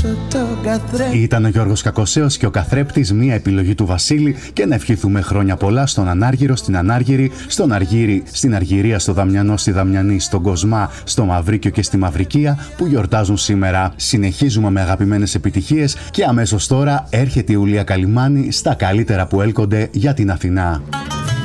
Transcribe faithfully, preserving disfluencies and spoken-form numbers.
Ήταν ο Γιώργος Κακοσέος και ο Καθρέπτης, μία επιλογή του Βασίλη, και να ευχηθούμε χρόνια πολλά στον Ανάργυρο, στην Ανάργυρη, στον Αργύρι, στην Αργυρία, στο Δαμιανό, στη Δαμιανή, στον Κοσμά, στο Μαυρίκιο και στη Μαυρικία που γιορτάζουν σήμερα. Συνεχίζουμε με αγαπημένες επιτυχίες και αμέσως τώρα έρχεται η Ουλία Καλιμάνη στα καλύτερα που έλκονται για την Αθηνά.